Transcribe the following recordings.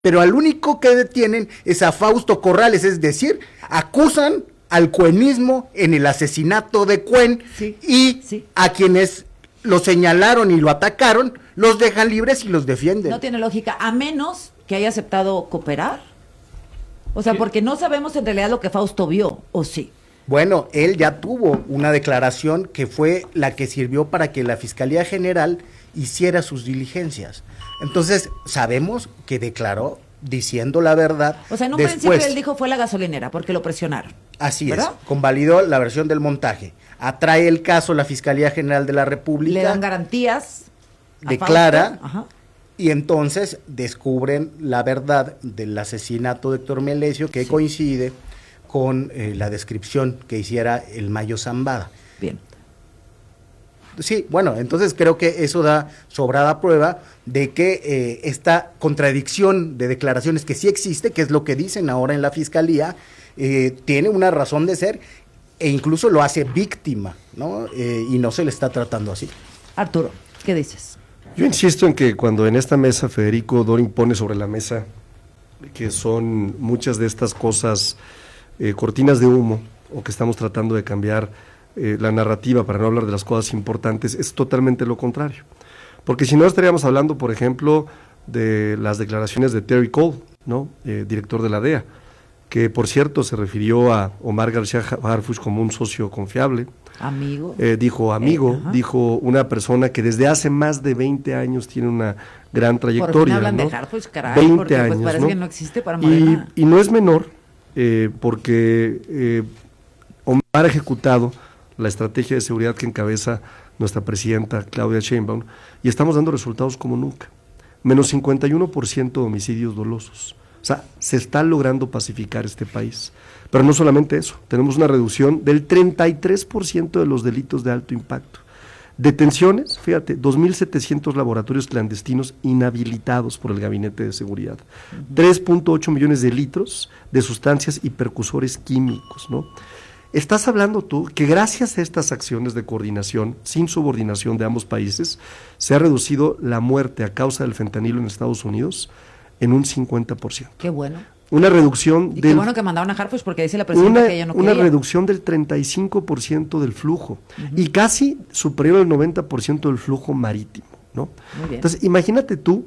pero al único que detienen es a Fausto Corrales, es decir, acusan al cuenismo en el asesinato de Cuen, sí, y sí, a quienes lo señalaron y lo atacaron, los dejan libres y los defienden. No tiene lógica, a menos que haya aceptado cooperar. O sea, Sí. porque no sabemos en realidad lo que Fausto vio, ¿o sí? Bueno, él ya tuvo una declaración que fue la que sirvió para que la Fiscalía General hiciera sus diligencias. Entonces, sabemos que declaró diciendo la verdad. O sea, en un Después, principio él dijo fue la gasolinera, porque lo presionaron. así ¿verdad? es, convalidó la versión del montaje. Atrae el caso la Fiscalía General de la República. Le dan garantías. a Declara. Fausto. Ajá. Y entonces descubren la verdad del asesinato de Héctor Melesio, que Sí. coincide con la descripción que hiciera el Mayo Zambada. Bien. Sí, bueno, entonces creo que eso da sobrada prueba de que esta contradicción de declaraciones que sí existe, que es lo que dicen ahora en la Fiscalía, tiene una razón de ser e incluso lo hace víctima, ¿no? Y no se le está tratando así. Arturo, ¿qué dices? Yo insisto en que cuando en esta mesa Federico Dorin pone sobre la mesa que son muchas de estas cosas cortinas de humo, o que estamos tratando de cambiar la narrativa para no hablar de las cosas importantes, es totalmente lo contrario. Porque si no estaríamos hablando, por ejemplo, de las declaraciones de Terry Cole, ¿no? Director de la DEA, que por cierto se refirió a Omar García Harfuch como un socio confiable. Amigo. Dijo amigo, dijo una persona que desde hace más de 20 años tiene una gran trayectoria. Por fin hablan ¿no? de Harfuch, caray, 20 porque años, pues parece ¿no? que no existe para Morena. Y no es menor, porque Omar ha ejecutado la estrategia de seguridad que encabeza nuestra presidenta Claudia Sheinbaum, y estamos dando resultados como nunca. Menos 51% de homicidios dolosos. O sea, se está logrando pacificar este país. Pero no solamente eso, tenemos una reducción del 33% de los delitos de alto impacto. Detenciones, fíjate, 2.700 laboratorios clandestinos inhabilitados por el Gabinete de Seguridad. 3.8 millones de litros de sustancias y precursores químicos, ¿no? Estás hablando tú que gracias a estas acciones de coordinación, sin subordinación de ambos países, se ha reducido la muerte a causa del fentanilo en Estados Unidos en un 50%. Qué bueno. Una reducción Y qué bueno que mandaron a Harfuch, porque dice la presidenta que ella no una quería. reducción del 35% del flujo, y casi superior al 90% del flujo marítimo, ¿no? Muy bien. Entonces, imagínate tú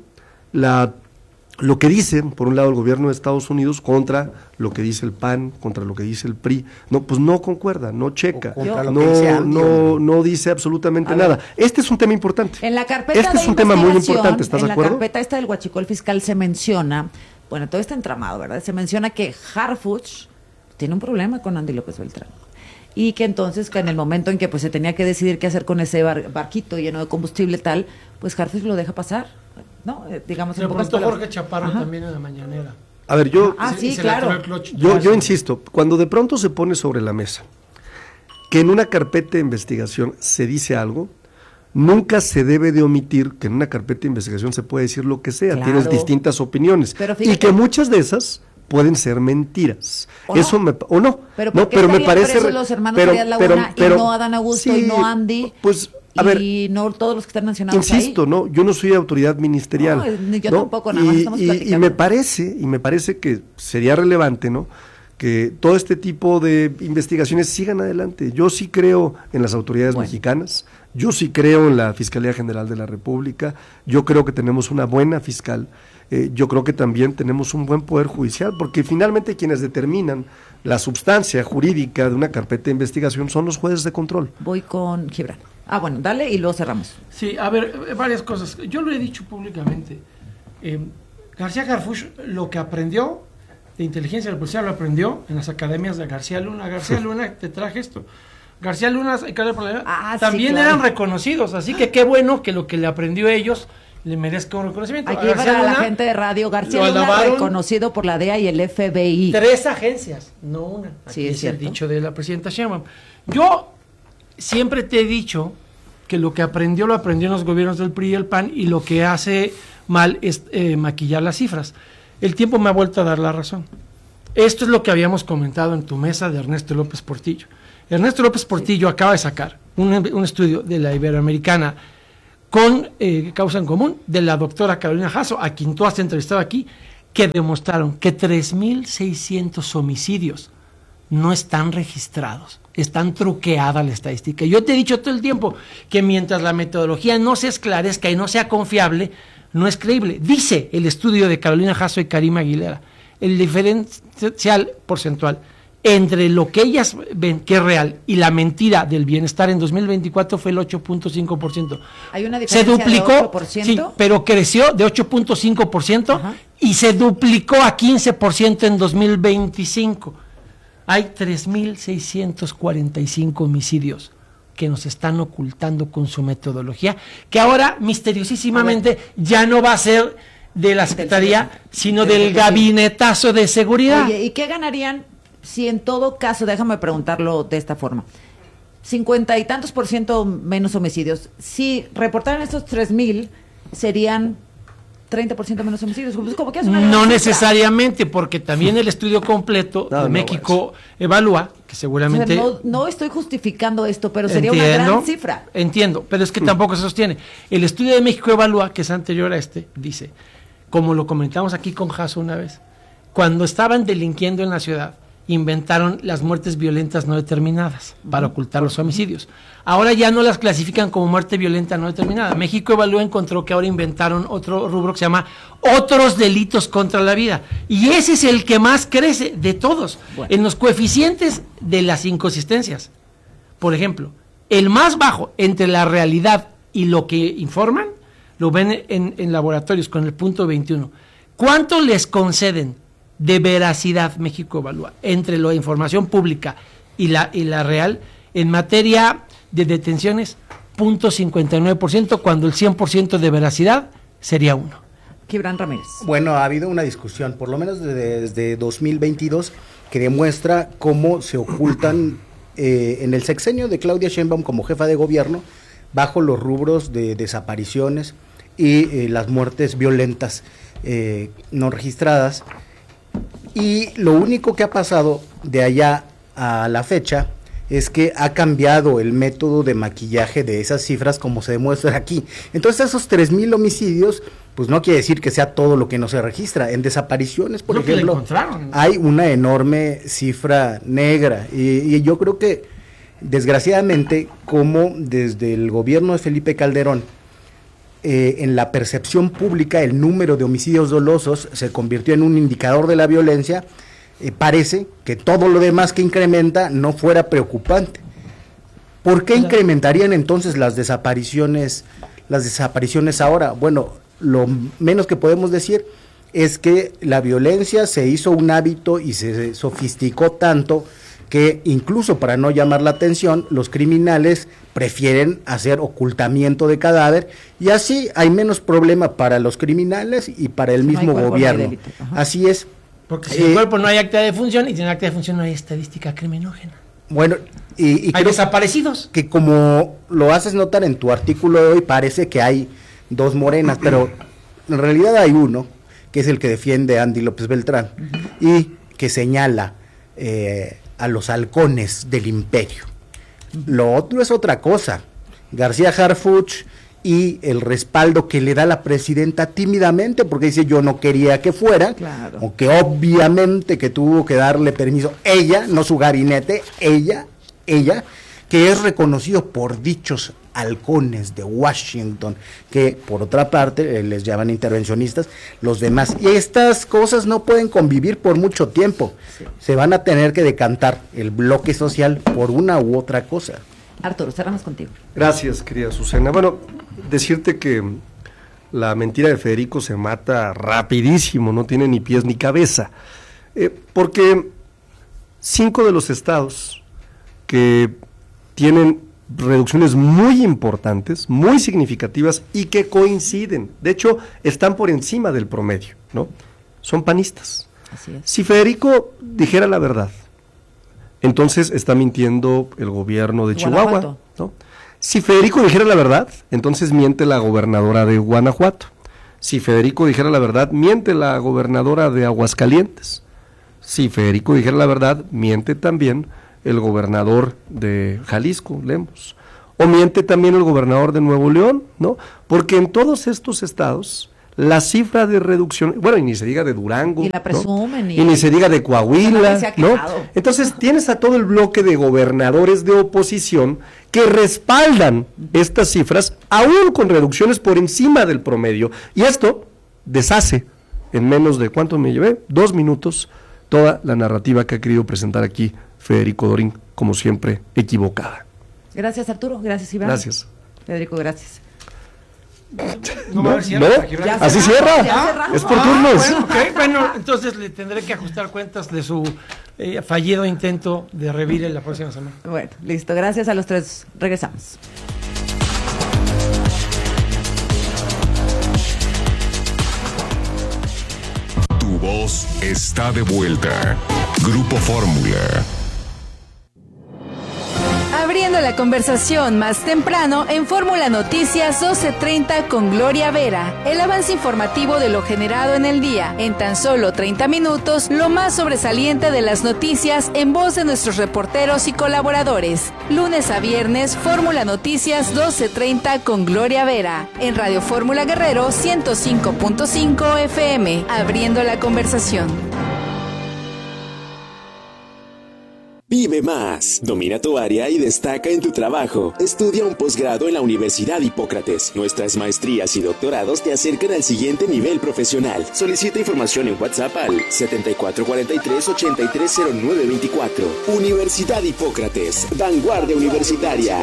lo que dicen, por un lado, el gobierno de Estados Unidos contra lo que dice el PAN, contra lo que dice el PRI. No, pues no concuerda, no checa, O contra lo que dice Andy, no dice absolutamente A ver. nada. Este es un tema importante. En la carpeta Este de es un tema muy investigación, importante, ¿estás de acuerdo? En la carpeta esta del huachicol fiscal se menciona, bueno, todo está entramado, ¿verdad? Se menciona que Harfuch tiene un problema con Andy López Beltrán. Y que entonces, que en el momento en que pues se tenía que decidir qué hacer con ese barquito lleno de combustible tal, pues Harfuch lo deja pasar, ¿no? Digamos Se en pocas puesto palabras. Jorge Chaparro Ajá. también en la mañanera. A ver, yo, Ah, sí, Y se le claro. atoró el clutch. yo insisto, cuando de pronto se pone sobre la mesa que en una carpeta de investigación se dice algo, nunca se debe de omitir que en una carpeta de investigación se puede decir lo que sea, Claro. tienes distintas opiniones, Pero fíjate- y que muchas de esas pueden ser mentiras. ¿O no? Eso o no. Pero no, ¿por qué pero me estarían parece presos los hermanos Arias Laguna y no Adán Augusto y no Andy? Pues a ver, y no todos los que están mencionados insisto, ahí. no, yo no soy autoridad ministerial. No, ni yo ¿no? tampoco, nada más estamos y platicando. me parece que sería relevante, ¿no?, que todo este tipo de investigaciones sigan adelante. Yo sí creo en las autoridades mexicanas, yo sí creo en la Fiscalía General de la República, yo creo que tenemos una buena fiscal, yo creo que también tenemos un buen poder judicial, porque finalmente quienes determinan la substancia jurídica de una carpeta de investigación son los jueces de control. Voy con Gibran. Ah, bueno, dale y luego cerramos. Sí, a ver, varias cosas. Yo lo he dicho públicamente. García Harfuch lo que aprendió de inteligencia de la policía lo aprendió en las academias de García Luna. García Luna, te traje esto. García Luna también sí, claro. eran reconocidos, así que qué bueno que lo que le aprendió a ellos le merezca un reconocimiento. Aquí A García para la Luna gente de radio, García lo Luna alabaron reconocido por la DEA y el FBI. 3 agencias, no una. Sí, Aquí es es el cierto. dicho de la presidenta Sheinbaum. Yo siempre te he dicho que lo que aprendió lo aprendió en los gobiernos del PRI y el PAN, y lo que hace mal es maquillar las cifras. El tiempo me ha vuelto a dar la razón. Esto es lo que habíamos comentado en tu mesa de Ernesto López Portillo. Ernesto López Portillo acaba de sacar un estudio de la Iberoamericana con causa en común de la doctora Carolina Jasso, a quien tú has entrevistado aquí, que demostraron que 3.600 homicidios no están registrados, están truqueada la estadística. Yo te he dicho todo el tiempo que mientras la metodología no se esclarezca y no sea confiable, no es creíble. Dice el estudio de Carolina Jasso y Karima Aguilera, el diferencial porcentual entre lo que ellas ven que es real y la mentira del bienestar en 2024 fue el 8.5%. Hay una Se diferencia duplicó, de 8%. sí, pero creció de 8.5% y se duplicó a 15% en 2025. Hay 3.645 homicidios que nos están ocultando con su metodología, que ahora misteriosísimamente ya no va a ser de la Secretaría, sino del gabinetazo de seguridad. Oye, ¿y qué ganarían si en todo caso, déjame preguntarlo de esta forma, 50 y tantos % menos homicidios, si reportaran estos 3,000, serían 30% menos homicidios? Pues como que es una gran No cifra. necesariamente, porque también el estudio completo de México Evalúa, que seguramente... O sea, no estoy justificando esto, pero sería una gran cifra. Entiendo, pero es que tampoco se sostiene. El estudio de México Evalúa, que es anterior a este, dice, como lo comentamos aquí con Jasso una vez, cuando estaban delinquiendo en la ciudad, inventaron las muertes violentas no determinadas para ocultar los homicidios. Ahora ya no las clasifican como muerte violenta no determinada. México Evalúa encontró que ahora inventaron otro rubro que se llama otros delitos contra la vida. Y ese es el que más crece de todos. Bueno. En los coeficientes de las inconsistencias. Por ejemplo, el más bajo entre la realidad y lo que informan, lo ven en laboratorios con el punto 21. ¿Cuánto les conceden de veracidad México Evalúa entre la información pública y la real en materia de detenciones? 0.59%, cuando el 100% de veracidad sería 1. Gibran Ramírez. Bueno, ha habido una discusión, por lo menos desde 2022, que demuestra cómo se ocultan en el sexenio de Claudia Sheinbaum como jefa de gobierno, bajo los rubros de desapariciones y las muertes violentas no registradas. Y lo único que ha pasado de allá a la fecha es que ha cambiado el método de maquillaje de esas cifras, como se demuestra aquí. Entonces esos 3,000 homicidios, pues no quiere decir que sea todo lo que no se registra. En desapariciones, por ejemplo, hay una enorme cifra negra. Y yo creo que, desgraciadamente, como desde el gobierno de Felipe Calderón, en la percepción pública el número de homicidios dolosos se convirtió en un indicador de la violencia, parece que todo lo demás que incrementa no fuera preocupante. ¿Por qué incrementarían entonces las desapariciones ahora? Bueno, lo menos que podemos decir es que la violencia se hizo un hábito y se sofisticó tanto que incluso para no llamar la atención, los criminales prefieren hacer ocultamiento de cadáver y así hay menos problema para los criminales y para el mismo gobierno. Así es. Porque si en el cuerpo no hay acta de defunción y sin acta de defunción no hay estadística criminógena. Bueno, y hay desaparecidos. Que como lo haces notar en tu artículo de hoy, parece que hay dos morenas, pero en realidad hay uno, que es el que defiende a Andy López Beltrán, y que señala a los halcones del imperio. Lo otro es otra cosa. García Harfuch y el respaldo que le da la presidenta tímidamente, porque dice yo no quería que fuera, claro, aunque obviamente que tuvo que darle permiso ella, no su gabinete, ella, que es reconocido por dichos halcones de Washington, que por otra parte les llaman intervencionistas, los demás. Y estas cosas no pueden convivir por mucho tiempo. Sí. Se van a tener que decantar el bloque social por una u otra cosa. Arturo, cerramos contigo. Gracias, querida Susana. Bueno, decirte que la mentira de Federico se mata rapidísimo, no tiene ni pies ni cabeza, porque 5 de los estados que tienen reducciones muy importantes, muy significativas y que coinciden, de hecho están por encima del promedio, ¿no? Son panistas. Así es. Si Federico dijera la verdad, entonces está mintiendo el gobierno de Chihuahua, ¿no? Si Federico dijera la verdad, entonces miente la gobernadora de Guanajuato. Si Federico dijera la verdad, miente la gobernadora de Aguascalientes. Si Federico dijera la verdad, miente también el gobernador de Jalisco, Lemos, o miente también el gobernador de Nuevo León, ¿no? Porque en todos estos estados la cifra de reducción, bueno, y ni se diga de Durango, Y la presumen, ¿no? y- Y ni se diga de Coahuila, Se ha ¿no? quejado. Entonces tienes a todo el bloque de gobernadores de oposición que respaldan estas cifras, aún con reducciones por encima del promedio. Y esto deshace en menos de, ¿cuánto me llevé? 2 minutos, toda la narrativa que ha querido presentar aquí Federico Dorín, como siempre, equivocada. Gracias, Arturo. Gracias, Iván. Gracias. Federico, gracias. No va a haber cierre ¿No? para que Ya Así cerramos, cierra. ya cerramos. Es por turnos. Bueno, ok, bueno, entonces le tendré que ajustar cuentas de su fallido intento de revire la próxima semana. Bueno, listo. Gracias a los tres. Regresamos. Tu voz está de vuelta. Grupo Fórmula. Abriendo la conversación más temprano en Fórmula Noticias 12:30 con Gloria Vera. El avance informativo de lo generado en el día. En tan solo 30 minutos, lo más sobresaliente de las noticias en voz de nuestros reporteros y colaboradores. Lunes a viernes, Fórmula Noticias 12:30 con Gloria Vera. En Radio Fórmula Guerrero 105.5 FM. Abriendo la conversación. Vive más, domina tu área y destaca en tu trabajo. Estudia un posgrado en la Universidad Hipócrates. Nuestras maestrías y doctorados te acercan al siguiente nivel profesional. Solicita información en WhatsApp al 7443-830924. Universidad Hipócrates, vanguardia universitaria.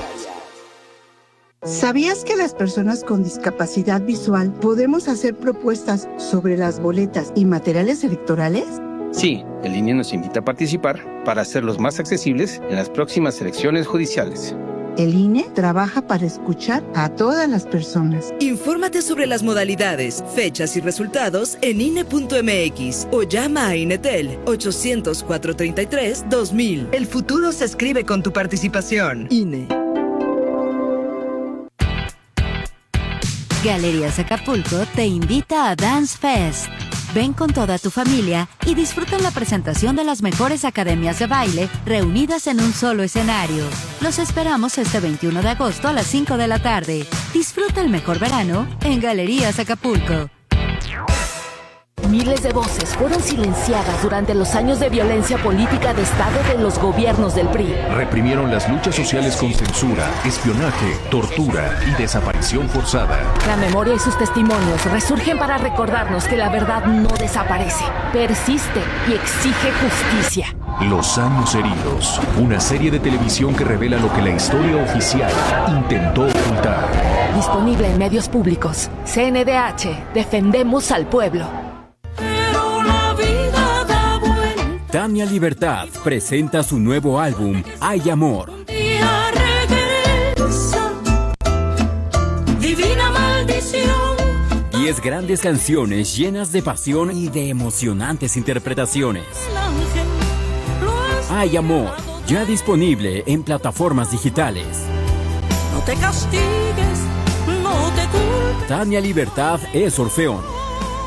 ¿Sabías que las personas con discapacidad visual podemos hacer propuestas sobre las boletas y materiales electorales? Sí, el INE nos invita a participar para hacerlos más accesibles en las próximas elecciones judiciales. El INE trabaja para escuchar a todas las personas. Infórmate sobre las modalidades, fechas y resultados en INE.mx o llama a INETEL 800-433-2000. El futuro se escribe con tu participación. INE. Galerías Acapulco te invita a Dance Fest. Ven con toda tu familia y disfruta la presentación de las mejores academias de baile reunidas en un solo escenario. Los esperamos este 21 de agosto a las 5 de la tarde. Disfruta el mejor verano en Galerías Acapulco. Miles de voces fueron silenciadas durante los años de violencia política de Estado de los gobiernos del PRI. Reprimieron las luchas sociales con censura, espionaje, tortura y desaparición forzada. La memoria y sus testimonios resurgen para recordarnos que la verdad no desaparece, persiste y exige justicia. Los años heridos, una serie de televisión que revela lo que la historia oficial intentó ocultar. Disponible en medios públicos. CNDH, defendemos al pueblo. Tania Libertad presenta su nuevo álbum, Hay Amor. Divina maldición. 10 grandes canciones llenas de pasión y de emocionantes interpretaciones. Hay Amor, ya disponible en plataformas digitales. No te castigues, no te culpes. Tania Libertad es Orfeón.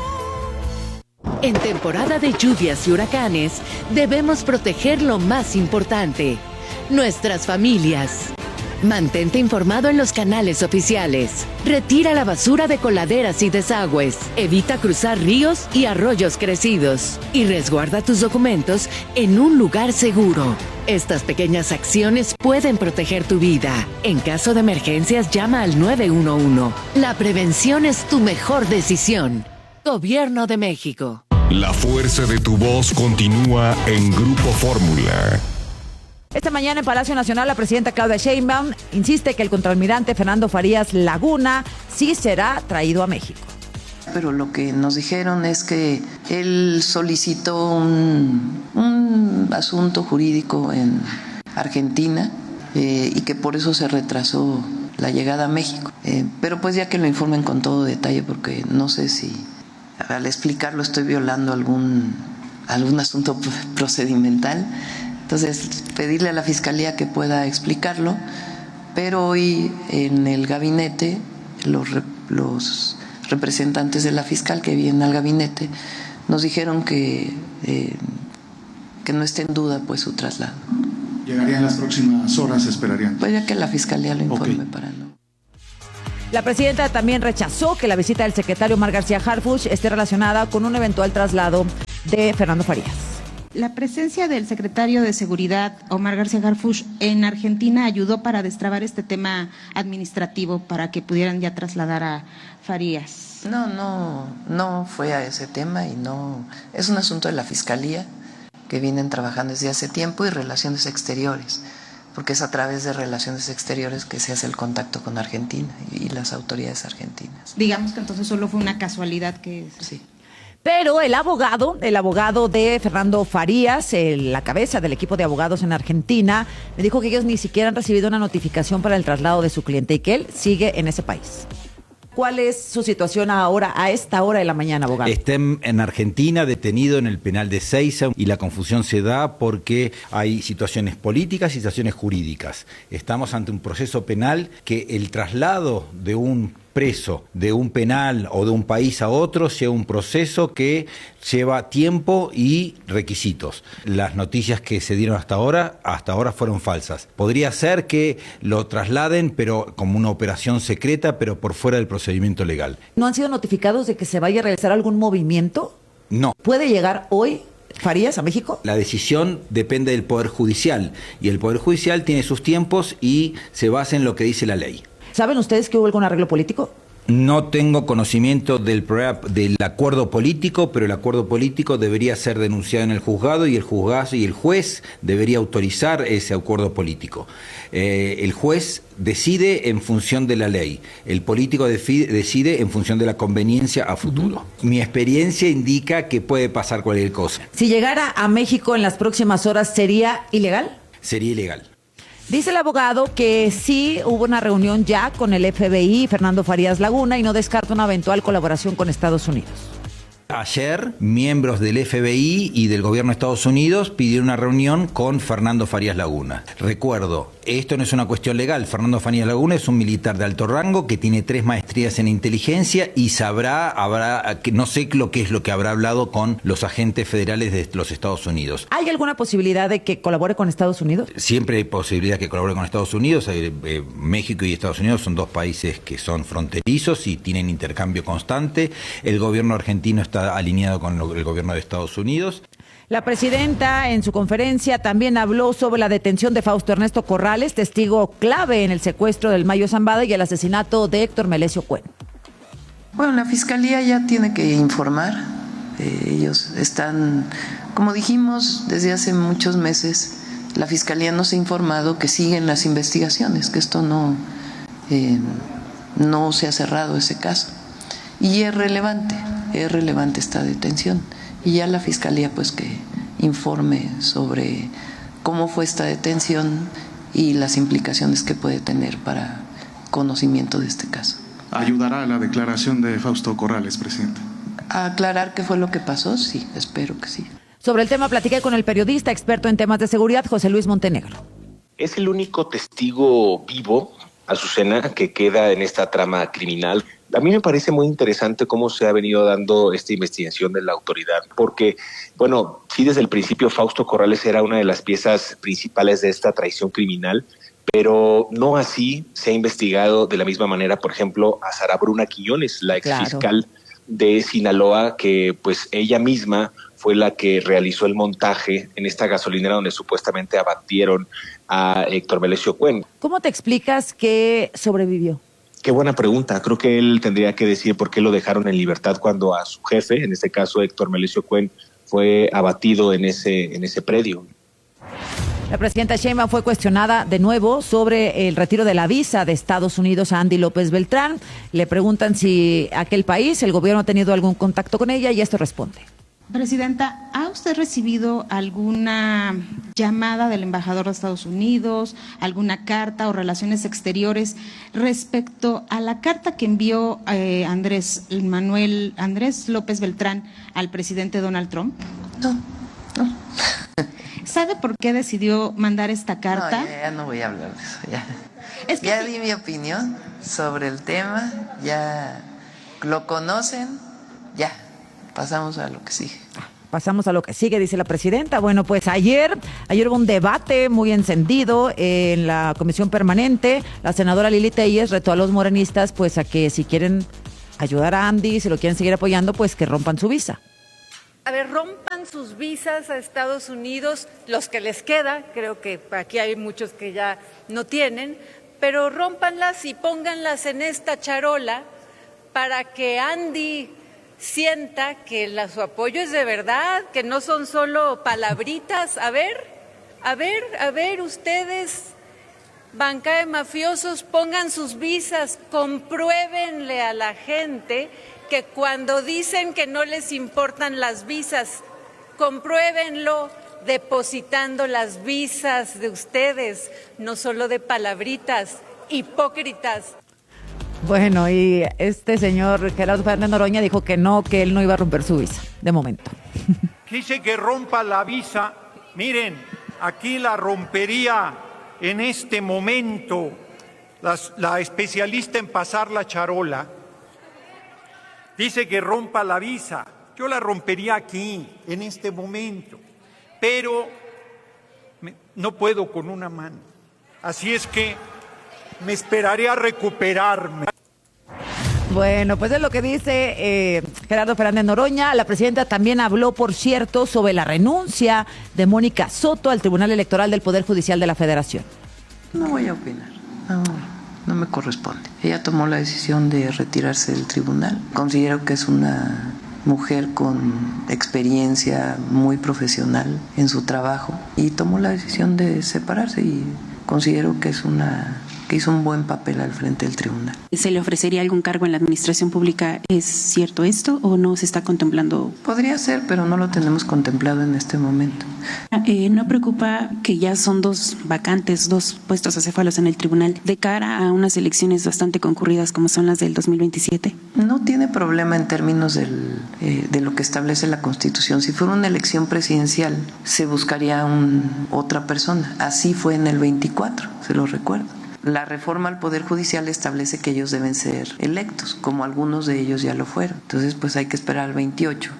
En temporada de lluvias y huracanes, debemos proteger lo más importante, nuestras familias. Mantente informado en los canales oficiales. Retira la basura de coladeras y desagües. Evita cruzar ríos y arroyos crecidos. Y resguarda tus documentos en un lugar seguro. Estas pequeñas acciones pueden proteger tu vida. En caso de emergencias, llama al 911. La prevención es tu mejor decisión. Gobierno de México. La fuerza de tu voz continúa en Grupo Fórmula. Esta mañana en Palacio Nacional la presidenta Claudia Sheinbaum insiste que el contraalmirante Fernando Farías Laguna sí será traído a México. Pero lo que nos dijeron es que él solicitó un asunto jurídico en Argentina y que por eso se retrasó la llegada a México. Pero pues ya que lo informen con todo detalle, porque no sé si al explicarlo estoy violando algún asunto procedimental. Entonces, pedirle a la Fiscalía que pueda explicarlo, pero hoy en el gabinete los representantes de la fiscal que vienen al gabinete nos dijeron que no esté en duda pues su traslado. ¿Llegaría en las próximas horas, esperarían? Pues ya que la Fiscalía lo informe para no. La presidenta también rechazó que la visita del secretario Omar García Harfuch esté relacionada con un eventual traslado de Fernando Farías. La presencia del secretario de Seguridad, Omar García Harfuch, en Argentina ayudó para destrabar este tema administrativo para que pudieran ya trasladar a Farías. No fue a ese tema y no. Es un asunto de la Fiscalía que vienen trabajando desde hace tiempo y Relaciones Exteriores, porque es a través de Relaciones Exteriores que se hace el contacto con Argentina y las autoridades argentinas. Digamos que entonces solo fue una casualidad que... Sí. Pero el abogado de Fernando Farías, la cabeza del equipo de abogados en Argentina, me dijo que ellos ni siquiera han recibido una notificación para el traslado de su cliente y que él sigue en ese país. ¿Cuál es su situación ahora, a esta hora de la mañana, abogado? Está en Argentina, detenido en el penal de Ezeiza, y la confusión se da porque hay situaciones políticas y situaciones jurídicas. Estamos ante un proceso penal que el traslado de un preso de un penal o de un país a otro sea un proceso que lleva tiempo y requisitos. Las noticias que se dieron hasta ahora fueron falsas. Podría ser que lo trasladen, pero como una operación secreta, pero por fuera del procedimiento legal. ¿No han sido notificados de que se vaya a realizar algún movimiento? No. ¿Puede llegar hoy Farías a México? La decisión depende del Poder Judicial y el Poder Judicial tiene sus tiempos y se basa en lo que dice la ley. ¿Saben ustedes que hubo algún arreglo político? No tengo conocimiento del acuerdo político, pero el acuerdo político debería ser denunciado en el juzgado y el juez debería autorizar ese acuerdo político. El juez decide en función de la ley, el político decide en función de la conveniencia a futuro. Mi experiencia indica que puede pasar cualquier cosa. Si llegara a México en las próximas horas, ¿sería ilegal? Sería ilegal. Dice el abogado que sí hubo una reunión ya con el FBI y Fernando Farías Laguna y no descarta una eventual colaboración con Estados Unidos. Ayer, miembros del FBI y del gobierno de Estados Unidos pidieron una reunión con Fernando Farías Laguna. Recuerdo, esto no es una cuestión legal. Fernando Farías Laguna es un militar de alto rango que tiene 3 maestrías en inteligencia y no sé lo que habrá hablado con los agentes federales de los Estados Unidos. ¿Hay alguna posibilidad de que colabore con Estados Unidos? Siempre hay posibilidad de que colabore con Estados Unidos. México y Estados Unidos son 2 países que son fronterizos y tienen intercambio constante. El gobierno argentino está alineado con el gobierno de Estados Unidos. La presidenta en su conferencia también habló sobre la detención de Fausto Ernesto Corrales, testigo clave en el secuestro del Mayo Zambada y el asesinato de Héctor Melesio Cuen. Bueno, la Fiscalía ya tiene que informar. Ellos están, como dijimos, desde hace muchos meses, la Fiscalía nos ha informado que siguen las investigaciones, que esto no se ha cerrado ese caso. Y es relevante esta detención. Y ya la Fiscalía pues que informe sobre cómo fue esta detención y las implicaciones que puede tener para conocimiento de este caso. ¿Ayudará a la declaración de Fausto Corrales, presidente? ¿A aclarar qué fue lo que pasó? Sí, espero que sí. Sobre el tema platiqué con el periodista experto en temas de seguridad, José Luis Montenegro. Es el único testigo vivo, Azucena, que queda en esta trama criminal. A mí me parece muy interesante cómo se ha venido dando esta investigación de la autoridad, porque, bueno, sí, desde el principio Fausto Corrales era una de las piezas principales de esta traición criminal, pero no así se ha investigado de la misma manera, por ejemplo, a Sara Bruna Quiñones, la exfiscal de Sinaloa, que pues ella misma fue la que realizó el montaje en esta gasolinera donde supuestamente abatieron a Héctor Melesio Cuen. ¿Cómo te explicas que sobrevivió? Qué buena pregunta. Creo que él tendría que decir por qué lo dejaron en libertad cuando a su jefe, en este caso Héctor Melesio Cuen, fue abatido en ese predio. La presidenta Sheinbaum fue cuestionada de nuevo sobre el retiro de la visa de Estados Unidos a Andy López Beltrán. Le preguntan si aquel país, el gobierno ha tenido algún contacto con ella y esto responde. Presidenta, ¿ha usted recibido alguna llamada del embajador de Estados Unidos, alguna carta o relaciones exteriores respecto a la carta que envió Andrés López Beltrán al presidente Donald Trump? No. ¿Sabe por qué decidió mandar esta carta? No, ya no voy a hablar de eso. Ya di mi opinión sobre el tema, ya lo conocen, ya. Pasamos a lo que sigue. Pasamos a lo que sigue, dice la presidenta. Bueno, pues ayer hubo un debate muy encendido en la comisión permanente. La senadora Lili Telles retó a los morenistas pues a que si quieren ayudar a Andy, si lo quieren seguir apoyando, pues que rompan su visa. A ver, rompan sus visas a Estados Unidos, los que les queda, creo que aquí hay muchos que ya no tienen, pero rómpanlas y pónganlas en esta charola para que Andy sienta que su apoyo es de verdad, que no son solo palabritas. A ver, ustedes, banca de mafiosos, pongan sus visas, compruébenle a la gente que cuando dicen que no les importan las visas, compruébenlo depositando las visas de ustedes, no solo de palabritas, hipócritas. Bueno, y este señor Gerardo Fernández Noroña dijo que él no iba a romper su visa, de momento. Dice que rompa la visa. Miren, aquí la rompería en este momento la especialista en pasar la charola. Dice que rompa la visa. Yo la rompería aquí, en este momento. Pero no puedo con una mano. Así es que me esperaré a recuperarme. Bueno, pues es lo que dice Gerardo Fernández Noroña. La presidenta también habló, por cierto, sobre la renuncia de Mónica Soto al Tribunal Electoral del Poder Judicial de la Federación. No voy a opinar. No me corresponde. Ella tomó la decisión de retirarse del tribunal. Considero que es una mujer con experiencia muy profesional en su trabajo y tomó la decisión de separarse y considero que hizo un buen papel al frente del tribunal. ¿Se le ofrecería algún cargo en la administración pública? ¿Es cierto esto o no se está contemplando? Podría ser, pero no lo tenemos contemplado en este momento. ¿No preocupa que ya son 2 vacantes, 2 puestos acéfalos en el tribunal de cara a unas elecciones bastante concurridas como son las del 2027? No tiene problema en términos de lo que establece la Constitución. Si fuera una elección presidencial, se buscaría otra persona. Así fue en el 24, se lo recuerdo. La reforma al Poder Judicial establece que ellos deben ser electos, como algunos de ellos ya lo fueron. Entonces, pues hay que esperar al 28.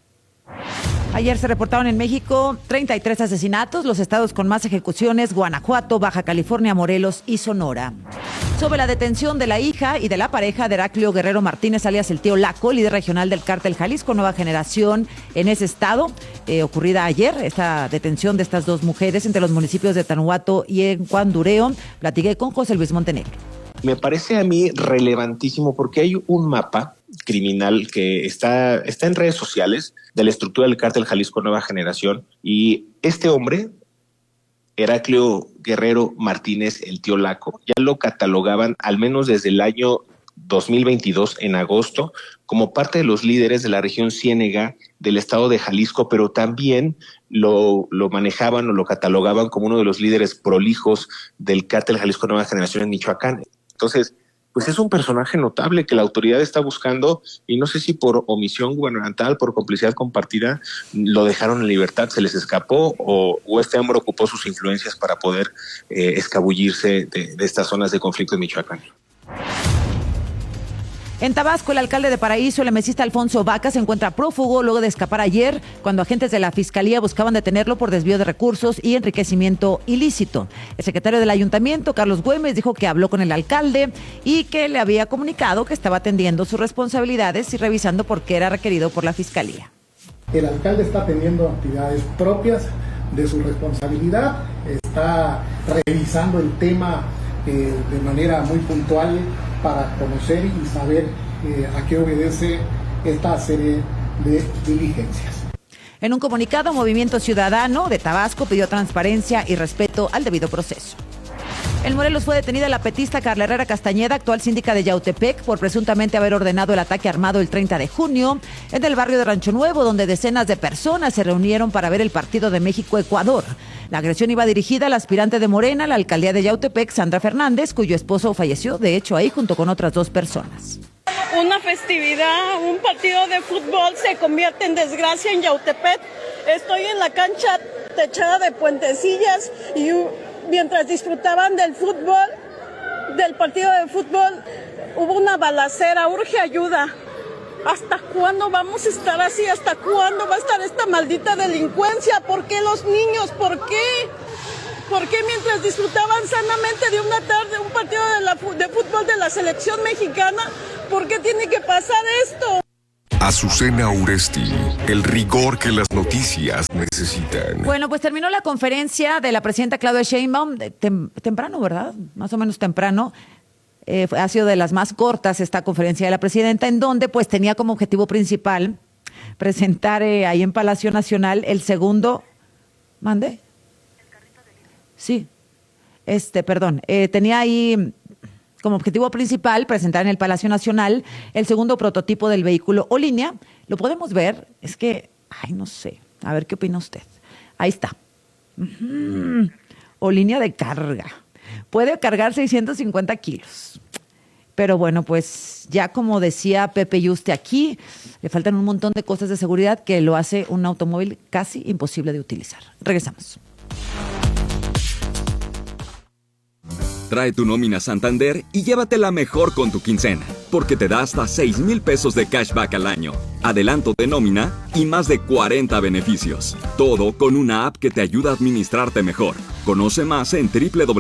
Ayer se reportaron en México 33 asesinatos, los estados con más ejecuciones: Guanajuato, Baja California, Morelos y Sonora. Sobre la detención de la hija y de la pareja de Heraclio Guerrero Martínez, alias el tío Laco, líder regional del cártel Jalisco Nueva Generación en ese estado, ocurrida ayer, esta detención de estas 2 mujeres entre los municipios de Tanuato y Encuandureo. Platiqué con José Luis Montenegro. Me parece a mí relevantísimo porque hay un mapa criminal que está en redes sociales de la estructura del cártel Jalisco Nueva Generación, y este hombre, Heraclio Guerrero Martínez, el tío Laco, ya lo catalogaban al menos desde el año 2022, en agosto, como parte de los líderes de la región Ciénega del estado de Jalisco, pero también lo manejaban o lo catalogaban como uno de los líderes prolijos del cártel Jalisco Nueva Generación en Michoacán. Entonces, pues es un personaje notable que la autoridad está buscando, y no sé si por omisión gubernamental, por complicidad compartida, lo dejaron en libertad, se les escapó o este hombre ocupó sus influencias para poder escabullirse de estas zonas de conflicto en Michoacán. En Tabasco, el alcalde de Paraíso, el emesista Alfonso Vaca, se encuentra prófugo luego de escapar ayer cuando agentes de la Fiscalía buscaban detenerlo por desvío de recursos y enriquecimiento ilícito. El secretario del ayuntamiento, Carlos Güemes, dijo que habló con el alcalde y que le había comunicado que estaba atendiendo sus responsabilidades y revisando por qué era requerido por la Fiscalía. El alcalde está teniendo actividades propias de su responsabilidad, está revisando el tema de manera muy puntual para conocer y saber a qué obedece esta serie de diligencias. En un comunicado, Movimiento Ciudadano de Tabasco pidió transparencia y respeto al debido proceso. En Morelos fue detenida la petista Carla Herrera Castañeda, actual síndica de Yautepec, por presuntamente haber ordenado el ataque armado el 30 de junio en el barrio de Rancho Nuevo, donde decenas de personas se reunieron para ver el partido de México-Ecuador. La agresión iba dirigida al aspirante de Morena a la alcaldía de Yautepec, Sandra Fernández, cuyo esposo falleció, de hecho, ahí junto con otras 2 personas. Una festividad, un partido de fútbol se convierte en desgracia en Yautepec. Estoy en la cancha techada de puentecillas y mientras disfrutaban del fútbol, del partido de fútbol, hubo una balacera. Urge ayuda. ¿Hasta cuándo vamos a estar así? ¿Hasta cuándo va a estar esta maldita delincuencia? ¿Por qué los niños? ¿Por qué? ¿Por qué mientras disfrutaban sanamente de una tarde un partido de fútbol de la selección mexicana? ¿Por qué tiene que pasar esto? Azucena Uresti, el rigor que las noticias necesitan. Bueno, pues terminó la conferencia de la presidenta Claudia Sheinbaum temprano, ¿verdad? Más o menos temprano. Ha sido de las más cortas esta conferencia de la presidenta, en donde pues tenía como objetivo principal presentar ahí en Palacio Nacional el segundo... ¿Mande? Sí. Tenía ahí como objetivo principal presentar en el Palacio Nacional el segundo prototipo del vehículo o línea. ¿Lo podemos ver? Es que, no sé. A ver qué opina usted. Ahí está. O línea de carga. Puede cargar 650 kilos. Pero bueno, pues ya como decía Pepe Yuste aquí, le faltan un montón de cosas de seguridad que lo hace un automóvil casi imposible de utilizar. Regresamos. Trae tu nómina Santander y llévatela mejor con tu quincena, porque te da hasta 6,000 pesos de cashback al año, adelanto de nómina y más de 40 beneficios. Todo con una app que te ayuda a administrarte mejor. Conoce más en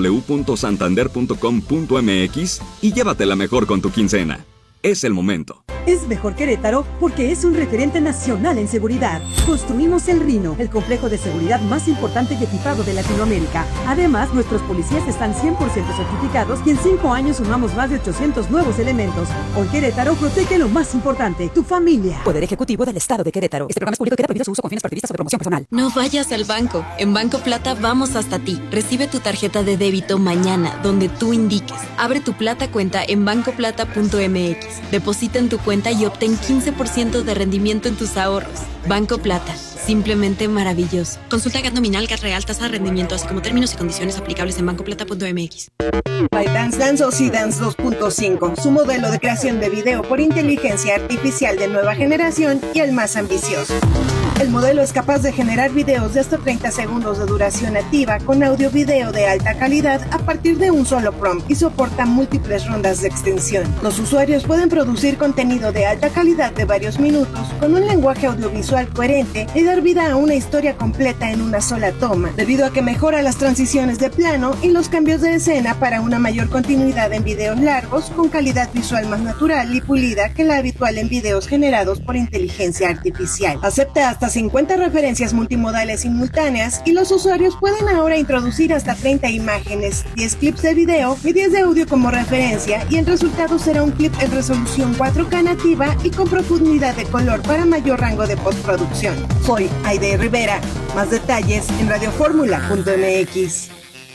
www.santander.com.mx y llévatela mejor con tu quincena. Es el momento. Es mejor Querétaro porque es un referente nacional en seguridad. Construimos el Rino, el complejo de seguridad más importante y equipado de Latinoamérica. Además, nuestros policías están 100% certificados y en 5 años sumamos más de 800 nuevos elementos. Hoy Querétaro protege lo más importante, tu familia. Poder Ejecutivo del Estado de Querétaro. Este programa es público y queda prohibido su uso con fines partidistas o de promoción personal. No vayas al banco. En Banco Plata vamos hasta ti. Recibe tu tarjeta de débito mañana, donde tú indiques. Abre tu Plata cuenta en bancoplata.mx. Deposita en tu cuenta y obtén 15% de rendimiento en tus ahorros. Banco Plata, simplemente maravilloso. Consulta GAT nominal, GAT real, tasa de rendimiento, así como términos y condiciones aplicables en bancoplata.mx. ByteDance lanzó C-Dance 2.5, su modelo de creación de video por inteligencia artificial de nueva generación y el más ambicioso. El modelo es capaz de generar videos de hasta 30 segundos de duración nativa con audio-video de alta calidad a partir de un solo prompt y soporta múltiples rondas de extensión. Los usuarios pueden producir contenido de alta calidad de varios minutos con un lenguaje audiovisual coherente y dar vida a una historia completa en una sola toma, debido a que mejora las transiciones de plano y los cambios de escena para una mayor continuidad en videos largos con calidad visual más natural y pulida que la habitual en videos generados por inteligencia artificial. Acepta hasta 50 referencias multimodales simultáneas y los usuarios pueden ahora introducir hasta 30 imágenes, 10 clips de video y 10 de audio como referencia, y el resultado será un clip en resolución 4K nativa y con profundidad de color para mayor rango de postproducción. Soy Aide Rivera. Más detalles en radioformula.mx.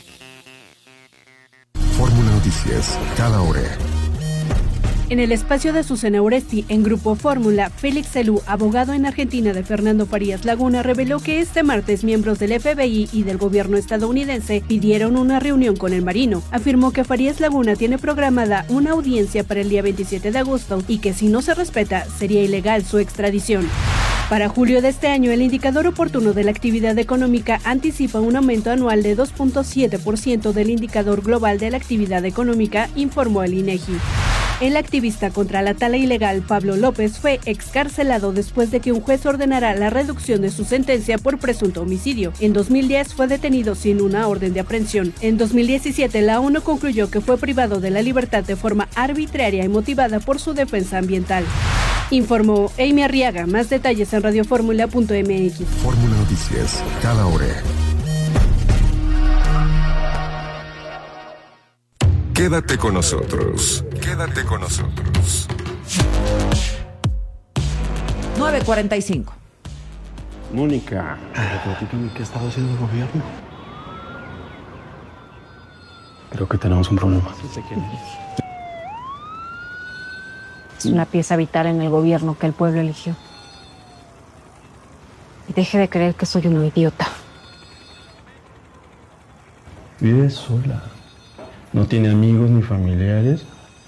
Fórmula Noticias, cada hora. En el espacio de Azucena Uresti, en Grupo Fórmula, Félix Celú, abogado en Argentina de Fernando Farías Laguna, reveló que este martes miembros del FBI y del gobierno estadounidense pidieron una reunión con el marino. Afirmó que Farías Laguna tiene programada una audiencia para el día 27 de agosto y que si no se respeta, sería ilegal su extradición. Para julio de este año, el indicador oportuno de la actividad económica anticipa un aumento anual de 2.7% del indicador global de la actividad económica, informó el INEGI. El activista contra la tala ilegal Pablo López fue excarcelado después de que un juez ordenara la reducción de su sentencia por presunto homicidio. En 2010 fue detenido sin una orden de aprehensión. En 2017 la ONU concluyó que fue privado de la libertad de forma arbitraria y motivada por su defensa ambiental. Informó Amy Arriaga. Más detalles en radioformula.mx. Fórmula Noticias, cada hora. Quédate con nosotros. Quédate con nosotros. 9:45. Mónica, platícame qué estaba haciendo el gobierno. Creo que tenemos un problema. Es una pieza vital en el gobierno que el pueblo eligió. Y deje de creer que soy una idiota. Vive sola. No tiene amigos ni familiares.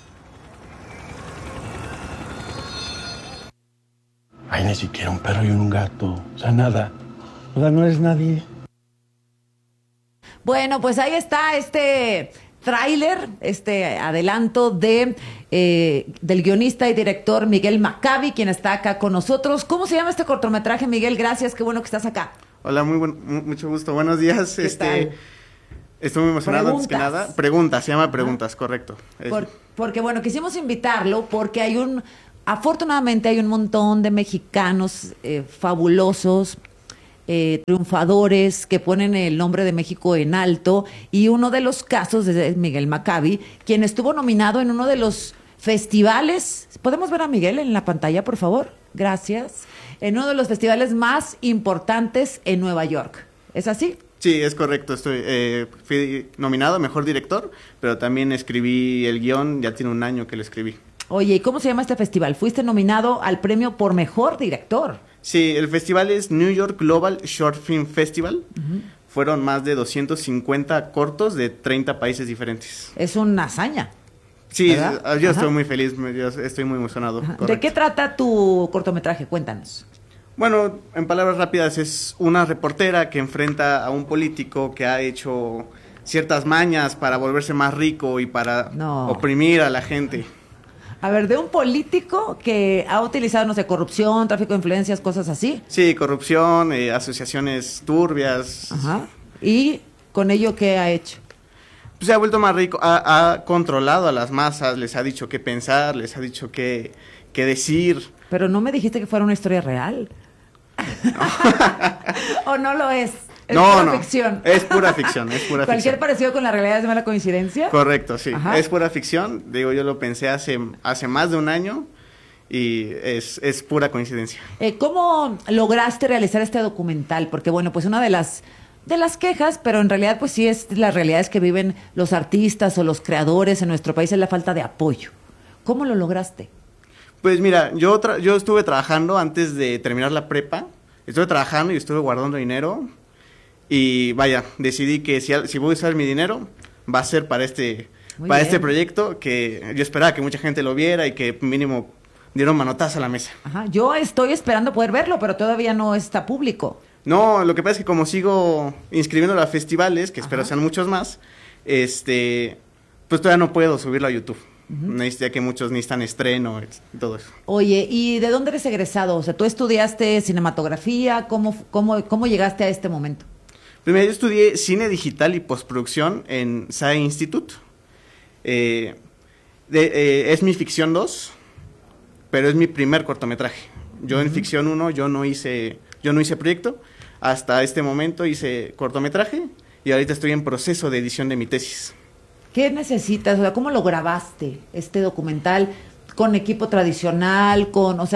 Hay ni siquiera un perro y un gato. O sea, nada. O sea, no es nadie. Bueno, pues ahí está este tráiler, adelanto del guionista y director Miguel Maccabi, quien está acá con nosotros. ¿Cómo se llama este cortometraje, Miguel? Gracias, qué bueno que estás acá. Hola, mucho gusto. Buenos días. ¿Qué tal? Estoy muy emocionado antes que nada. Preguntas, se llama Preguntas, correcto. Porque bueno, quisimos invitarlo porque afortunadamente hay un montón de mexicanos fabulosos, triunfadores que ponen el nombre de México en alto, y uno de los casos es Miguel Maccabi, quien estuvo nominado en uno de los festivales. ¿Podemos ver a Miguel en la pantalla, por favor? Gracias. En uno de los festivales más importantes en Nueva York. ¿Es así? Sí, es correcto. Fui nominado a Mejor Director, pero también escribí el guión, ya tiene un año que lo escribí. Oye, ¿y cómo se llama este festival? Fuiste nominado al premio por Mejor Director. Sí, el festival es New York Global Short Film Festival. Fueron más de 250 cortos de 30 países diferentes. Es una hazaña. Sí, ¿verdad? yo estoy muy feliz, yo estoy muy emocionado. ¿De qué trata tu cortometraje? Cuéntanos. Bueno, en palabras rápidas, es una reportera que enfrenta a un político que ha hecho ciertas mañas para volverse más rico y para oprimir a la gente. A ver, de un político que ha utilizado, no sé, corrupción, tráfico de influencias, cosas así. Sí, corrupción, asociaciones turbias. Ajá. ¿Y con ello qué ha hecho? Pues se ha vuelto más rico, ha controlado a las masas, les ha dicho qué pensar, les ha dicho qué decir. Pero no me dijiste que fuera una historia real. No. ¿O no lo es? Es pura ficción. Es pura ficción, es pura ¿Cualquier ficción. parecido con la realidad es mala coincidencia? Correcto, sí. Ajá. Es pura ficción. Digo, yo lo pensé hace más de un año y es pura coincidencia. ¿Cómo lograste realizar este documental? Porque, bueno, pues una de las quejas, pero en realidad pues sí es las realidades que viven los artistas o los creadores en nuestro país, es la falta de apoyo. ¿Cómo lo lograste? Pues mira, yo estuve trabajando antes de terminar la prepa. Estuve trabajando y estuve guardando dinero. Y vaya, decidí que si voy a usar mi dinero, va a ser para este proyecto, que yo esperaba que mucha gente lo viera y que mínimo diera un manotazo a la mesa. Ajá, yo estoy esperando poder verlo, pero todavía no está público. No, lo que pasa es que como sigo inscribiéndolo a festivales, que espero sean muchos más, pues todavía no puedo subirlo a YouTube. Ya que muchos necesitan estreno y todo eso. Oye, ¿y de dónde eres egresado? O sea, ¿tú estudiaste cinematografía? ¿Cómo llegaste a este momento? Primero, yo estudié cine digital y postproducción en SAE Institute. Es mi ficción 2, pero es mi primer cortometraje. Yo en ficción 1 yo no hice proyecto. Hasta este momento hice cortometraje y ahorita estoy en proceso de edición de mi tesis. ¿Qué necesitas? O sea, ¿cómo lo grabaste este documental? ¿Con equipo tradicional?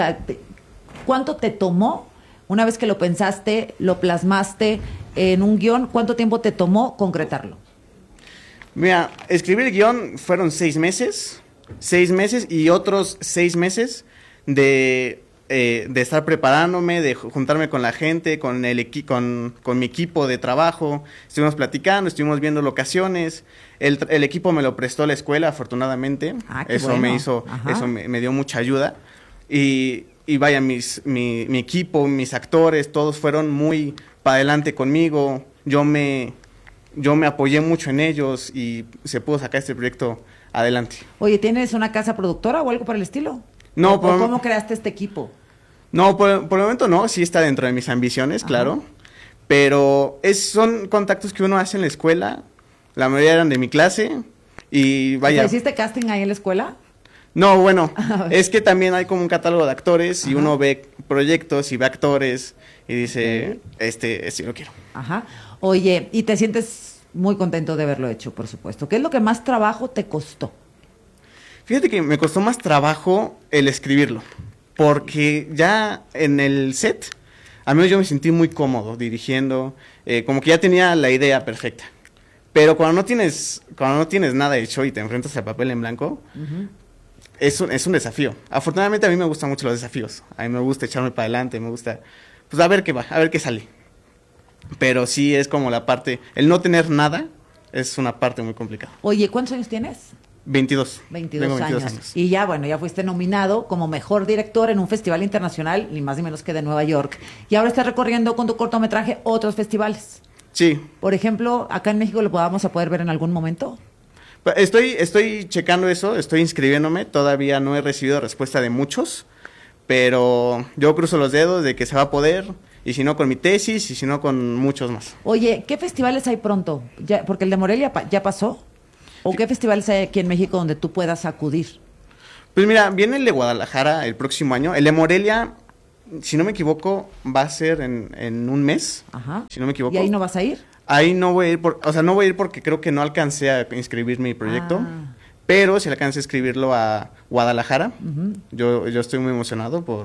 ¿Cuánto te tomó una vez que lo pensaste, lo plasmaste en un guión? ¿Cuánto tiempo te tomó concretarlo? Mira, escribir el guión fueron 6 meses y otros 6 meses de estar preparándome, de juntarme con la gente, con mi equipo de trabajo. Estuvimos platicando, estuvimos viendo locaciones. El equipo me lo prestó la escuela, afortunadamente. Eso bueno. Eso me dio mucha ayuda. Y vaya, mi equipo, mis actores, todos fueron muy para adelante conmigo. Yo me apoyé mucho en ellos y se pudo sacar este proyecto adelante. Oye, ¿tienes una casa productora o algo por el estilo? No. ¿Cómo creaste este equipo? No, por el momento no. Sí está dentro de mis ambiciones, claro. Pero son contactos que uno hace en la escuela. La mayoría eran de mi clase y vaya. ¿Hiciste casting ahí en la escuela? No, bueno, es que también hay como un catálogo de actores y uno ve proyectos y ve actores y dice, este lo quiero. Ajá. Oye, y te sientes muy contento de haberlo hecho, por supuesto. ¿Qué es lo que más trabajo te costó? Fíjate que me costó más trabajo el escribirlo, porque ya en el set, al menos yo me sentí muy cómodo dirigiendo, como que ya tenía la idea perfecta. Pero cuando no tienes nada hecho y te enfrentas al papel en blanco, es un desafío. Afortunadamente a mí me gustan mucho los desafíos. A mí me gusta echarme para adelante, me gusta, pues a ver qué sale. Pero sí es como la parte, el no tener nada es una parte muy complicada. Oye, ¿cuántos años tienes? 22. 22 años. Y ya fuiste nominado como mejor director en un festival internacional, ni más ni menos que de Nueva York. Y ahora estás recorriendo con tu cortometraje otros festivales. Sí. Por ejemplo, acá en México, ¿lo vamos a poder ver en algún momento? Estoy checando eso, estoy inscribiéndome, todavía no he recibido respuesta de muchos, pero yo cruzo los dedos de que se va a poder, y si no con mi tesis, y si no con muchos más. Oye, ¿qué festivales hay pronto? Ya, porque el de Morelia ya pasó. ¿O qué festivales hay aquí en México donde tú puedas acudir? Pues mira, viene el de Guadalajara el próximo año. El de Morelia, si no me equivoco, va a ser en un mes. Ajá. Si no me equivoco. ¿Y ahí no vas a ir? Ahí no voy a ir, no voy a ir porque creo que no alcancé a inscribir mi proyecto. Pero si alcancé a escribirlo a Guadalajara. Uh-huh. Yo estoy muy emocionado por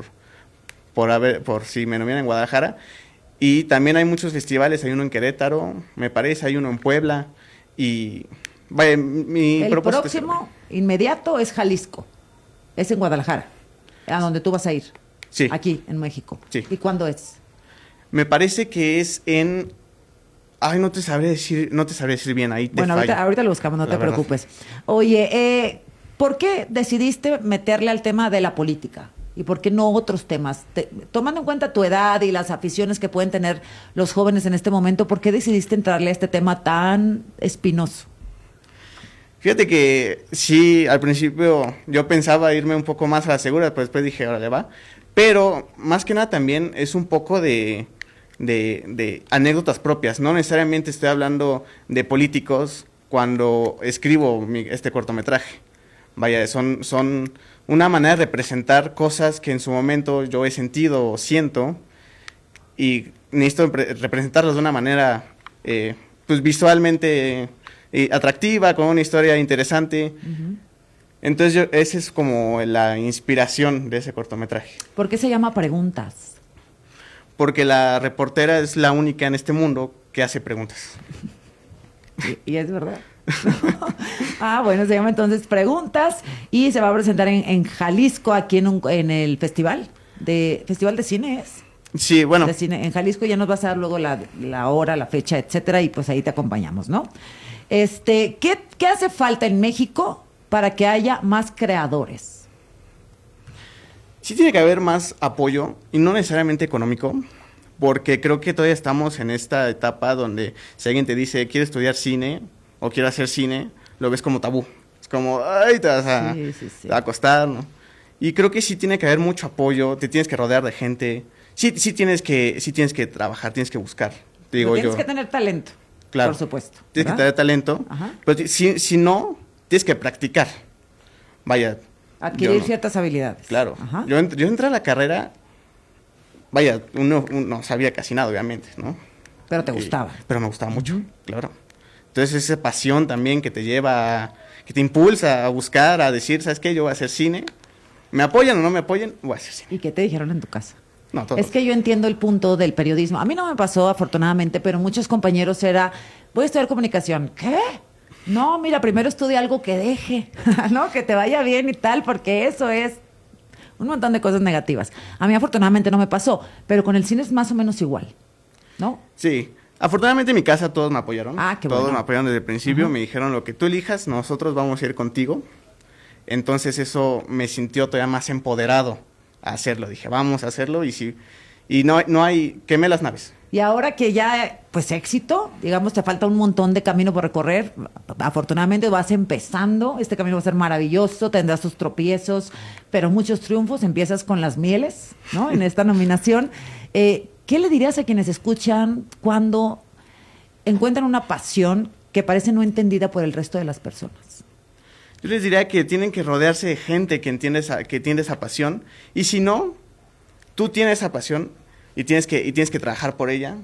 si me nominan en Guadalajara. Y también hay muchos festivales, hay uno en Querétaro, me parece, hay uno en Puebla. Y vaya, el próximo inmediato es Jalisco, es en Guadalajara, a donde tú vas a ir. Sí. Aquí, en México. Sí. ¿Y cuándo es? Me parece que es en... Ay, no te sabré decir bien, ahí te bueno, fallo. ahorita lo buscamos, no te preocupes. Oye, ¿por qué decidiste meterle al tema de la política? ¿Y por qué no otros temas? Tomando en cuenta tu edad y las aficiones que pueden tener los jóvenes en este momento, ¿por qué decidiste entrarle a este tema tan espinoso? Fíjate que sí, al principio yo pensaba irme un poco más a la segura, pero después dije, órale, va. Pero más que nada también es un poco de anécdotas propias. No necesariamente estoy hablando de políticos cuando escribo este cortometraje. Vaya, son una manera de representar cosas que en su momento yo he sentido o siento, y necesito representarlas de una manera pues visualmente atractiva, con una historia interesante. Uh-huh. Entonces esa es como la inspiración de ese cortometraje. ¿Por qué se llama Preguntas? Porque la reportera es la única en este mundo que hace preguntas. Y es verdad. Bueno, se llama entonces Preguntas y se va a presentar en Jalisco, aquí en el festival de cine es. Sí, bueno. De cine en Jalisco. Ya nos vas a dar luego la hora, la fecha, etcétera, y pues ahí te acompañamos, ¿no? ¿Qué hace falta en México para que haya más creadores? Sí tiene que haber más apoyo, y no necesariamente económico, porque creo que todavía estamos en esta etapa donde si alguien te dice, quiero estudiar cine o quiero hacer cine, lo ves como tabú. Es como, ay, te vas a acostar, ¿no? Y creo que sí tiene que haber mucho apoyo, te tienes que rodear de gente, sí tienes que trabajar, tienes que buscar. Tienes que tener talento, claro, por supuesto. Tienes que tener talento, pero si no, tienes que practicar. Vaya. Adquirir ciertas habilidades. Claro. Ajá. Yo entré a la carrera, vaya, uno no sabía casi nada, obviamente, ¿no? Pero te gustaba. Pero me gustaba mucho, claro. Entonces esa pasión también que te lleva, que te impulsa a buscar, a decir, ¿sabes qué? Yo voy a hacer cine. ¿Me apoyan o no me apoyan? Voy a hacer cine. ¿Y qué te dijeron en tu casa? No, todo. Es que yo entiendo el punto del periodismo. A mí no me pasó, afortunadamente, pero muchos compañeros voy a estudiar comunicación. ¿Qué? No, mira, primero estudia algo que deje, ¿no? Que te vaya bien y tal, porque eso es un montón de cosas negativas. A mí afortunadamente no me pasó, pero con el cine es más o menos igual, ¿no? Sí, afortunadamente en mi casa todos me apoyaron. Qué bueno. Todos me apoyaron desde el principio, me dijeron, lo que tú elijas, nosotros vamos a ir contigo. Entonces eso me sintió todavía más empoderado a hacerlo. Dije, vamos a hacerlo, y no hay, quemé las naves. Y ahora que ya, pues éxito, digamos, te falta un montón de camino por recorrer, afortunadamente vas empezando, este camino va a ser maravilloso, tendrás tus tropiezos, pero muchos triunfos, empiezas con las mieles, ¿no? En esta nominación. ¿Qué le dirías a quienes escuchan cuando encuentran una pasión que parece no entendida por el resto de las personas? Yo les diría que tienen que rodearse de gente que entiende esa pasión, y si no, tú tienes esa pasión, y tienes que trabajar por ella.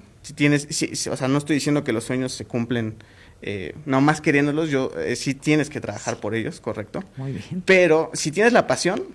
O sea, no estoy diciendo que los sueños se cumplen nomás queriéndolos, sí tienes que trabajar por ellos, correcto. Muy bien. Pero si tienes la pasión,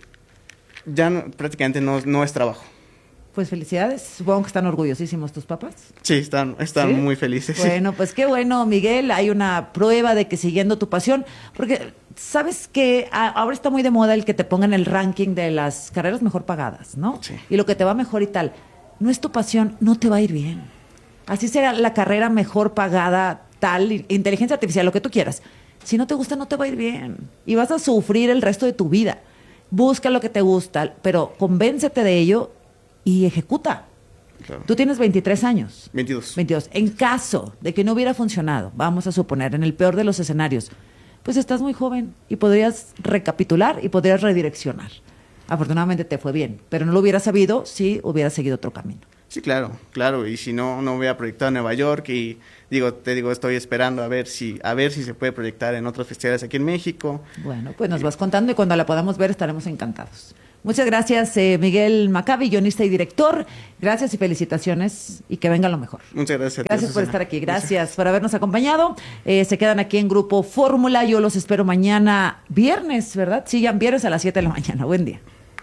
ya prácticamente no es trabajo. Pues felicidades, supongo que están orgullosísimos tus papás. Sí, están ¿Sí? Muy felices. Bueno, pues qué bueno, Miguel, hay una prueba de que siguiendo tu pasión, porque sabes que ahora está muy de moda el que te pongan el ranking de las carreras mejor pagadas, ¿no? Sí. Y lo que te va mejor y tal. No es tu pasión, no te va a ir bien. Así será la carrera mejor pagada, tal, inteligencia artificial, lo que tú quieras. Si no te gusta, no te va a ir bien. Y vas a sufrir el resto de tu vida. Busca lo que te gusta, pero convéncete de ello y ejecuta. Claro. Tú tienes 23 años. 22. En caso de que no hubiera funcionado, vamos a suponer, en el peor de los escenarios, pues estás muy joven y podrías recapitular y podrías redireccionar. Afortunadamente te fue bien, pero no lo hubieras sabido si hubieras seguido otro camino. Sí, claro, y si no hubiera proyectado en Nueva York y estoy esperando a ver si se puede proyectar en otros festivales aquí en México. Bueno, pues nos vas contando y cuando la podamos ver estaremos encantados. Muchas gracias, Miguel Maccabi, guionista y director. Gracias y felicitaciones y que venga lo mejor. Muchas gracias. Gracias por estar aquí, gracias por habernos acompañado. Se quedan aquí en Grupo Fórmula. Yo los espero mañana viernes, ¿verdad? Sí, ya viernes a las 7 de la mañana. Buen día.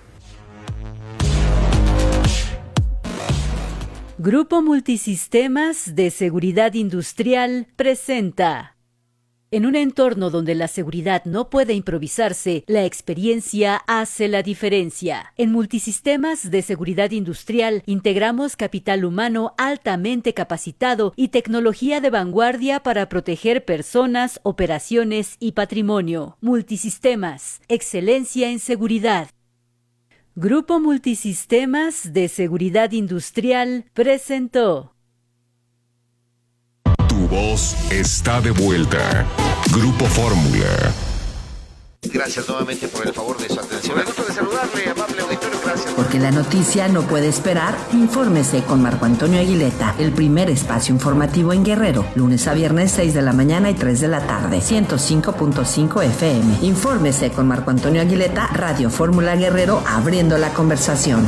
Grupo Multisistemas de Seguridad Industrial presenta. En un entorno donde la seguridad no puede improvisarse, la experiencia hace la diferencia. En Multisistemas de Seguridad Industrial integramos capital humano altamente capacitado y tecnología de vanguardia para proteger personas, operaciones y patrimonio. Multisistemas, excelencia en seguridad. Grupo Multisistemas de Seguridad Industrial presentó. Tu voz está de vuelta. Grupo Fórmula. Gracias nuevamente por el favor de su atención. Me gusta de saludarle, amable auditorio, gracias. Porque la noticia no puede esperar, infórmese con Marco Antonio Aguileta, el primer espacio informativo en Guerrero, lunes a viernes 6 de la mañana y 3 de la tarde, 105.5 FM. Infórmese con Marco Antonio Aguileta, Radio Fórmula Guerrero, abriendo la conversación.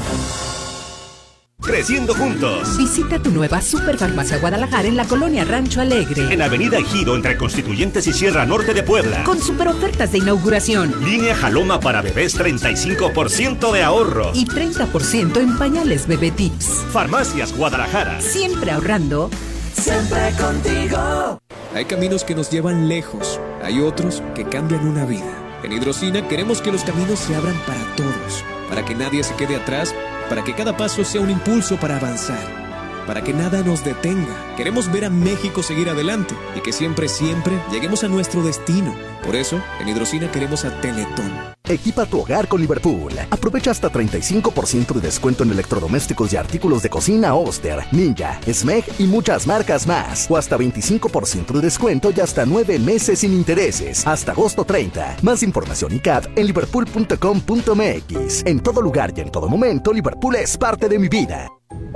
Creciendo juntos. Visita tu nueva Superfarmacia Guadalajara en la colonia Rancho Alegre. En Avenida Ejido, entre Constituyentes y Sierra Norte de Puebla. Con super ofertas de inauguración. Línea Jaloma para bebés, 35% de ahorro. Y 30% en pañales Bebé Tips. Farmacias Guadalajara. Siempre ahorrando. Siempre contigo. Hay caminos que nos llevan lejos. Hay otros que cambian una vida. En Hidrocina queremos que los caminos se abran para todos. Para que nadie se quede atrás. Para que cada paso sea un impulso para avanzar, para que nada nos detenga. Queremos ver a México seguir adelante y que siempre lleguemos a nuestro destino. Por eso, en Hidrocina queremos a Teletón. Equipa tu hogar con Liverpool. Aprovecha hasta 35% de descuento en electrodomésticos y artículos de cocina Oster, Ninja, Smeg y muchas marcas más. O hasta 25% de descuento y hasta 9 meses sin intereses. Hasta agosto 30. Más información y CAD en liverpool.com.mx. En todo lugar y en todo momento, Liverpool es parte de mi vida.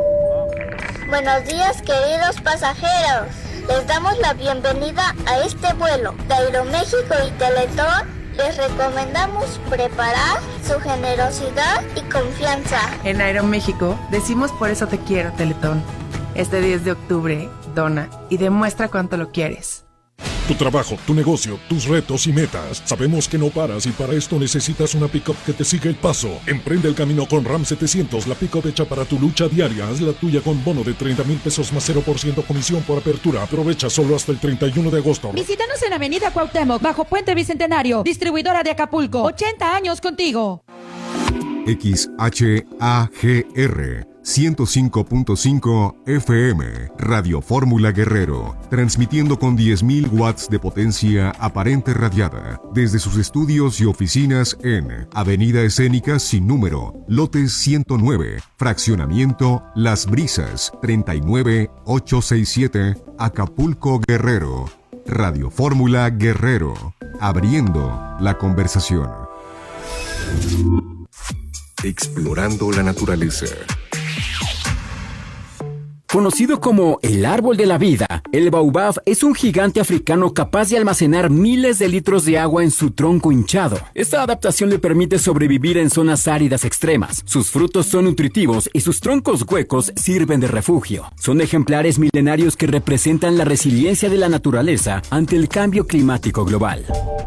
Buenos días, queridos pasajeros. Les damos la bienvenida a este vuelo de Aeroméxico y Teletón. Les recomendamos preparar su generosidad y confianza. En Aeroméxico decimos por eso te quiero, Teletón. Este 10 de octubre, dona y demuestra cuánto lo quieres. Tu trabajo, tu negocio, tus retos y metas. Sabemos que no paras y para esto necesitas una pick-up que te siga el paso. Emprende el camino con Ram 700, la pick-up hecha para tu lucha diaria. Haz la tuya con bono de 30,000 pesos más 0% comisión por apertura. Aprovecha solo hasta el 31 de agosto. Visítanos en Avenida Cuauhtémoc, bajo Puente Bicentenario. Distribuidora de Acapulco. 80 años contigo. XHAGR 105.5 FM, Radio Fórmula Guerrero, transmitiendo con 10.000 watts de potencia aparente radiada, desde sus estudios y oficinas en Avenida Escénica sin número, lote 109, fraccionamiento Las Brisas, 39867, Acapulco, Guerrero. Radio Fórmula Guerrero, abriendo la conversación. Explorando la naturaleza. Conocido como el árbol de la vida, el baobab es un gigante africano capaz de almacenar miles de litros de agua en su tronco hinchado. Esta adaptación le permite sobrevivir en zonas áridas extremas. Sus frutos son nutritivos y sus troncos huecos sirven de refugio. Son ejemplares milenarios que representan la resiliencia de la naturaleza ante el cambio climático global.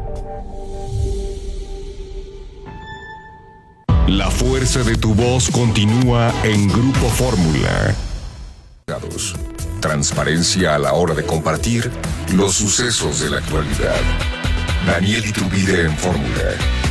La fuerza de tu voz continúa en Grupo Fórmula. Transparencia a la hora de compartir los sucesos de la actualidad. Daniel Iturbide en Fórmula.